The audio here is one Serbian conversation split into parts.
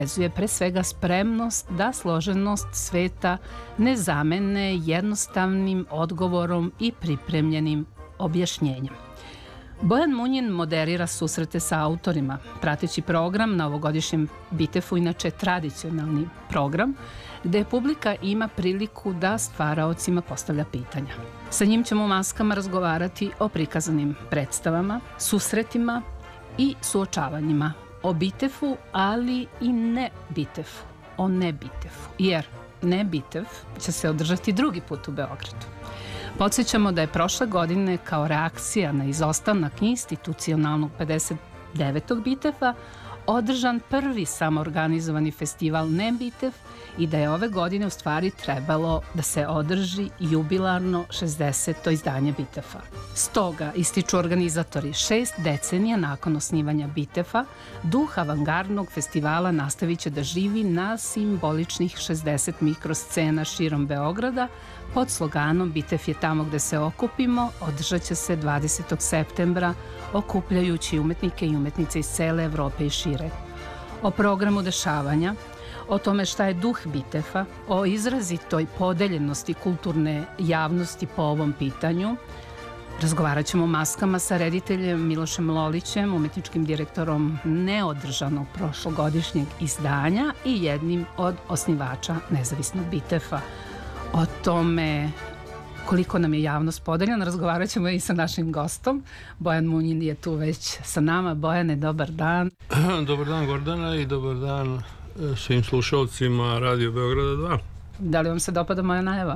vezuje pre svega spremnost da složenost sveta ne zamene jednostavnim odgovorom i pripremljenim objašnjenjem. Bojan Munjin moderira susrete sa autorima. Prateći program na ovogodišnjem Bitefu, inače tradicionalni program, gde publika ima priliku da stvaraocima postavlja pitanja. Sa njim ćemo u maskama razgovarati o prikazanim predstavama, susretima i suočavanjima, o Bitefu, ali i ne Bitefu, o ne Bitefu, jer ne Bitef će se održati drugi put u Beogradu. Podsjećamo da je prošle godine kao reakcija na izostanak institucionalnog 59. Bitefa održan prvi samoorganizovani festival Ne Bitef i da je ove godine u stvari trebalo da se održi jubilarno 60. izdanje Bitefa. Stoga, ističu organizatori, 6 decenija nakon osnivanja Bitefa, duh avangardnog festivala nastavit će da živi na simboličnih 60 mikroscena širom Beograda pod sloganom Bitef je tamo gde se okupimo, održat će se 20. septembra, okupljajući umetnike i umetnice iz cele Evrope i šire. O programu dešavanja, o tome šta je duh Bitefa, o izrazitoj podeljenosti kulturne javnosti po ovom pitanju, razgovarat ćemo maskama sa rediteljem Milošem Lolićem, umetničkim direktorom neodržanog prošlogodišnjeg izdanja i jednim od osnivača nezavisnog Bitefa. O tome koliko nam je javnost podeljena razgovarat ćemo i sa našim gostom. Bojan Munjin je tu već sa nama. Bojane, dobar dan. Dobar dan Gordana i dobar dan svim slušalcima Radio Beograda 2. Da li vam se dopada moja najava?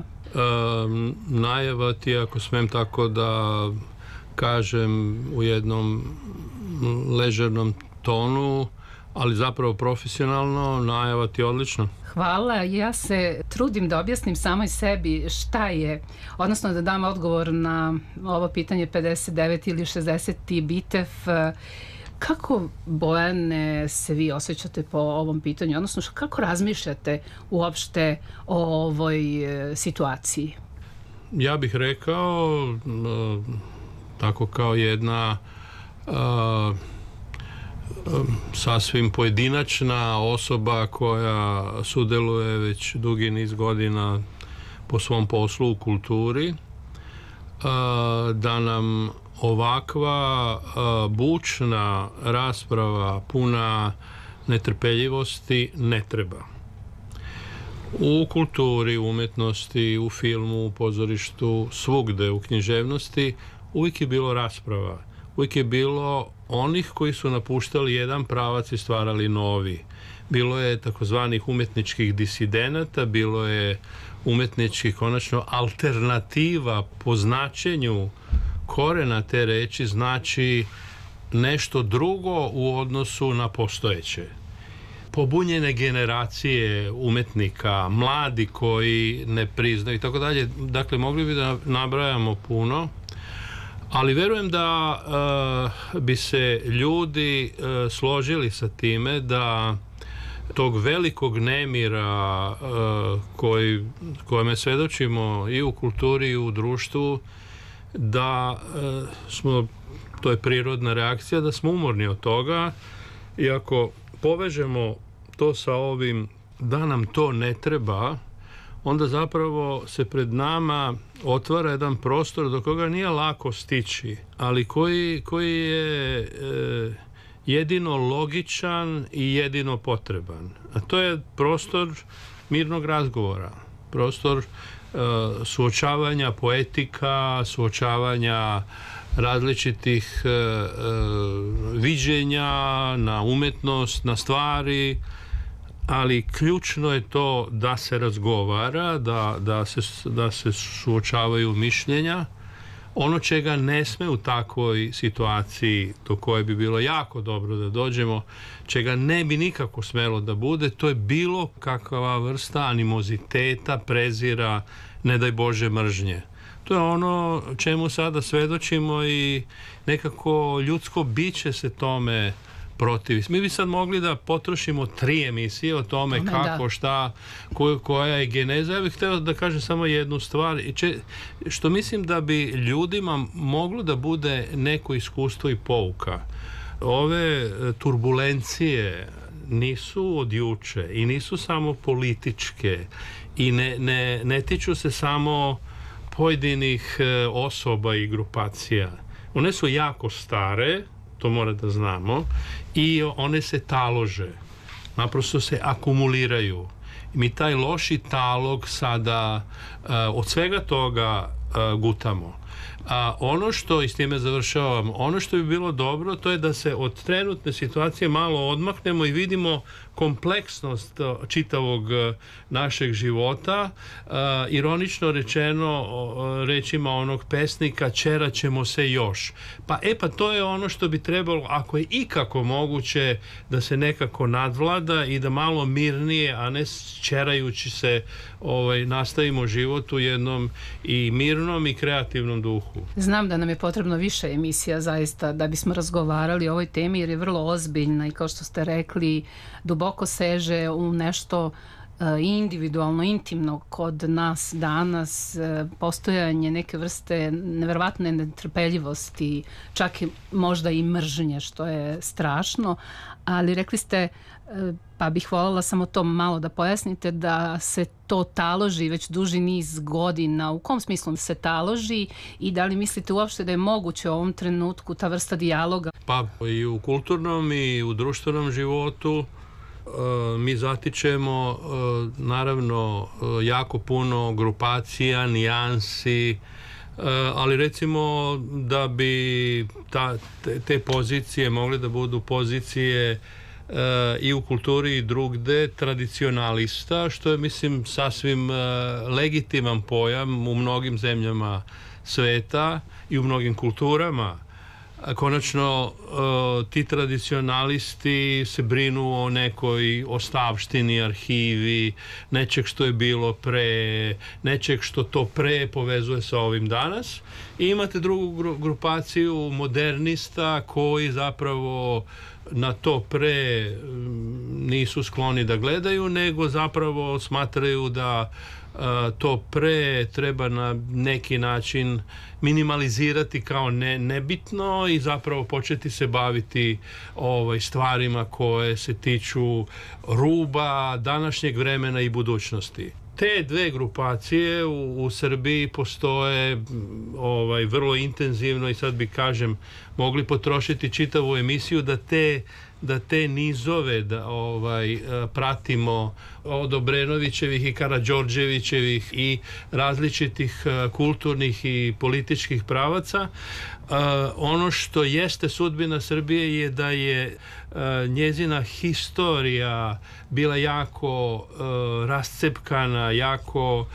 Najava ti, ako smem tako da kažem, u jednom ležernom tonu, ali zapravo profesionalno, najava ti odlično. Hvala. Ja se trudim da objasnim samoj sebi šta je, odnosno da dam odgovor na ovo pitanje 59 ili 60. Bitef. Kako, Bojane, se vi osjećate po ovom pitanju, odnosno kako razmišljate uopšte o ovoj situaciji? Ja bih rekao, tako kao jedna sasvim pojedinačna osoba koja sudeluje već dugi niz godina po svom poslu u kulturi, da nam ovakva bučna rasprava puna netrpeljivosti ne treba. U kulturi, u umetnosti, u filmu, u pozorištu, svugde u književnosti uvijek je bilo rasprava. Uvijek je bilo onih koji su napuštali jedan pravac i stvarali novi. Bilo je takozvanih umetničkih disidenata, bilo je umetničkih konačno alternativa po značenju korena te reči, znači nešto drugo u odnosu na postojeće. Pobunjene generacije umetnika, mladi koji ne priznaju i tako dalje. Dakle, mogli bi da nabrajamo puno, ali verujem da bi se ljudi složili sa time da tog velikog nemira kojeme svedočimo i u kulturi i u društvu, da smo, to je prirodna reakcija, da smo umorni od toga, i ako povežemo to sa ovim da nam to ne treba, onda zapravo se pred nama otvara jedan prostor do koga nije lako stići, ali koji je jedino logičan i jedino potreban. A to je prostor mirnog razgovora, prostor suočavanja poetika, suočavanja različitih viđenja na umetnost, na stvari, ali ključno je to da se razgovara, da se suočavaju mišljenja. Ono čega ne sme u takvoj situaciji, do koje bi bilo jako dobro da dođemo, čega ne bi nikako smelo da bude, to je bilo kakva vrsta animoziteta, prezira, ne daj Bože, mržnje. To je ono čemu sada svedočimo i nekako ljudsko biće se tome protivi. Mi bi sad mogli da potrošimo 3 emisije o tome kako, šta, koja je geneza. Ja bih hteo da kažem samo jednu stvar, što mislim da bi ljudima moglo da bude neko iskustvo i pouka. Ove turbulencije nisu od juče i nisu samo političke i ne tiču se samo pojedinih osoba i grupacija. One su jako stare, to mora da znamo, i one se talože. Naprosto se akumuliraju. Mi taj loši talog sada od svega toga gutamo. Ono što, i s time završavam, ono što bi bilo dobro, to je da se od trenutne situacije malo odmaknemo i vidimo kompleksnost čitavog našeg života. Ironično rečeno, rečima onog pesnika, čerat ćemo se još. Pa to je ono što bi trebalo, ako je ikako moguće, da se nekako nadvlada i da malo mirnije, a ne čerajući se, nastavimo život u jednom i mirnom i kreativnom duhu. Znam da nam je potrebno više emisija zaista da bismo razgovarali o ovoj temi, jer je vrlo ozbiljna i kao što ste rekli, duboko seže u nešto individualno, intimno kod nas danas, postojanje neke vrste neverovatne netrpeljivosti, čak i možda i mržnje, što je strašno, ali rekli ste, pa bih voljela samo to malo da pojasnite, da se to taloži već duži niz godina. U kom smislu se taloži i da li mislite uopšte da je moguće u ovom trenutku ta vrsta dijaloga? Pa i u kulturnom i u društvenom životu mi zatičemo naravno jako puno grupacija, nijansi, ali recimo da bi te pozicije mogle da budu pozicije i u kulturi i drugde tradicionalista, što je, mislim, sasvim legitiman pojam u mnogim zemljama sveta i u mnogim kulturama. Konačno, ti tradicionalisti se brinu o nekoj ostavštini, arhivi, nečeg što je bilo pre, nečeg što to pre povezuje sa ovim danas. I imate drugu grupaciju modernista koji zapravo na to pre nisu skloni da gledaju, nego zapravo smatraju da to pre treba na neki način minimalizirati kao nebitno i zapravo početi se baviti stvarima koje se tiču ruba današnjeg vremena i budućnosti. Te dve grupacije u Srbiji postoje vrlo intenzivno i sad bi, kažem, mogli potrošiti čitavu emisiju da te nizove pratimo od Obrenovićevih i Karađorđevićevih i različitih kulturnih i političkih pravaca. Ono što jeste sudbina Srbije je da je njezina historija bila jako rascepkana, jako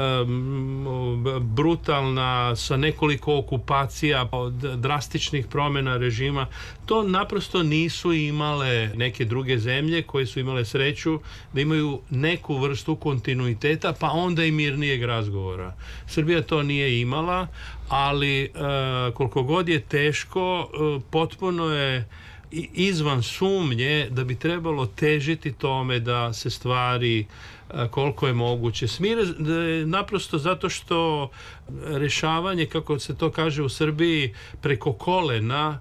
brutalna, sa nekoliko okupacija, drastičnih promjena režima. To naprosto nisu imale neke druge zemlje koje su imale sreću da imaju neku vrstu kontinuiteta, pa onda i mirnijeg razgovora. Srbija to nije imala, ali koliko god je teško, potpuno je izvan sumnje da bi trebalo težiti tome da se stvari koliko je moguće smire, naprosto zato što rešavanje, kako se to kaže u Srbiji, preko kolena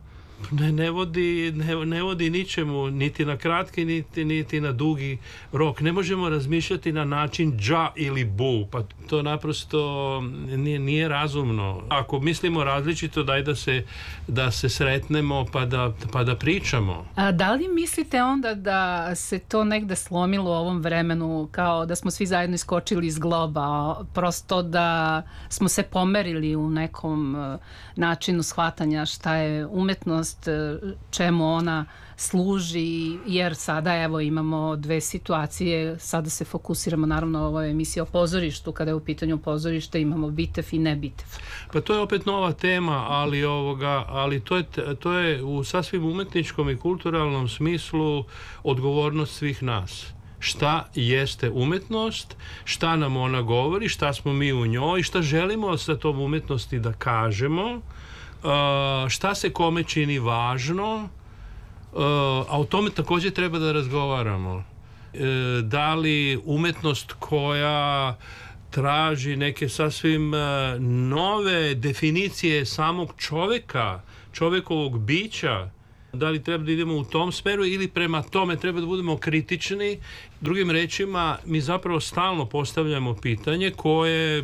ne vodi ničemu, niti na kratki, niti na dugi rok. Ne možemo razmišljati na način dža ili bu, pa to naprosto nije razumno. Ako mislimo različito, daj da se sretnemo pa da pričamo. A da li mislite onda da se to negde slomilo u ovom vremenu, kao da smo svi zajedno iskočili iz globa, prosto da smo se pomerili u nekom načinu shvatanja šta je umetnost, čemu ona služi, jer sada evo imamo dve situacije, sada se fokusiramo naravno ovo je emisija o pozorištu, kada je u pitanju pozorište imamo bitev i ne bitev. Pa to je opet nova tema, ali to je u sasvim umetničkom i kulturalnom smislu odgovornost svih nas. Šta jeste umetnost, šta nam ona govori, šta smo mi u njoj, šta želimo sa tom umetnosti da kažemo, šta se kome čini važno, a o tome također treba da razgovaramo. Da li umetnost koja traži neke sasvim nove definicije samog čoveka, čovekovog bića, Da li treba da idemo u tom smeru ili prema tome treba da budemo kritični? Drugim rečima, mi zapravo stalno postavljamo pitanje koje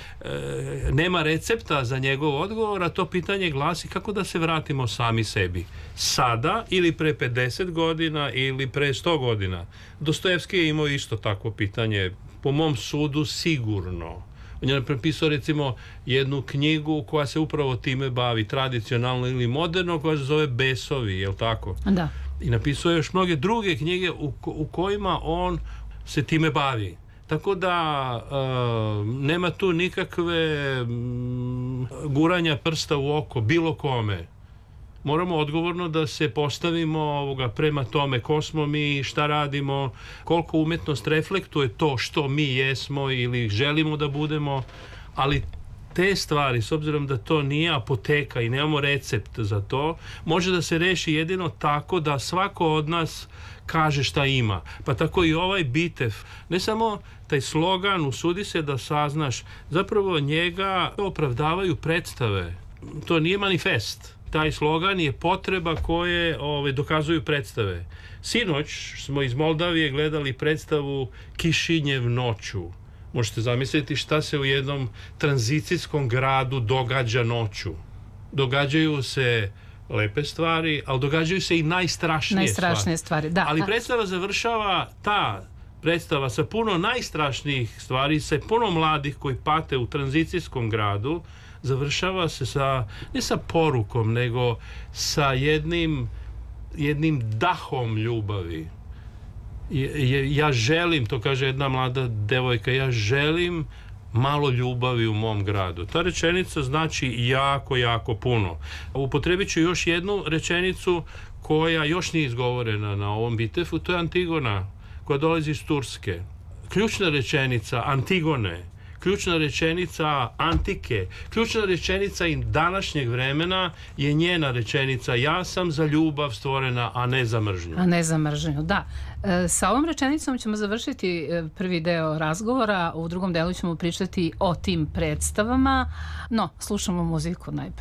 nema recepta za njegov odgovor, a to pitanje glasi kako da se vratimo sami sebi. Sada ili pre 50 godina ili pre 100 godina. Dostojevski je imao isto takvo pitanje, po mom sudu sigurno. On je prepisao recimo jednu knjigu koja se upravo time bavi, tradicionalno ili moderno, koja se zove Besovi, je li tako? Da. I napisao je još mnoge druge knjige u kojima on se time bavi. Tako da nema tu nikakve guranja prsta u oko bilo kome. Moramo odgovorno da se postavimo prema tome ko smo mi, šta radimo, koliko umetnost reflektuje to što mi jesmo ili želimo da budemo, ali te stvari, s obzirom da to nije apoteka i nemamo recept za to, može da se reši jedino tako da svako od nas kaže šta ima. Pa tako i ovaj Bitev, ne samo taj slogan usudi se da saznaš, zapravo njega opravdavaju predstave. To nije manifest. Taj slogan je potreba koje dokazuju predstave. Sinoć smo iz Moldavije gledali predstavu Kišinjev noću. Možete zamisliti šta se u jednom tranzicijskom gradu događa noću. Događaju se lepe stvari, ali događaju se i najstrašnije stvari. Da. Ali predstava završava, ta predstava sa puno najstrašnijih stvari, sa puno mladih koji pate u tranzicijskom gradu, završava se ne sa porukom, nego sa jednim dahom ljubavi. Ja želim, to kaže jedna mlada devojka, ja želim malo ljubavi u mom gradu. Ta rečenica znači jako, jako puno. Upotrebit ću još jednu rečenicu koja još nije izgovorena na ovom Bitefu, to je Antigona, koja dolazi iz Turske. Ključna rečenica Antigone, ključna rečenica antike, ključna rečenica i današnjeg vremena je njena rečenica: ja sam za ljubav stvorena, a ne za mržnju. A ne za mržnju, da. Sa ovom rečenicom ćemo završiti prvi deo razgovora, u drugom delu ćemo pričati o tim predstavama, no slušamo muziku najprije.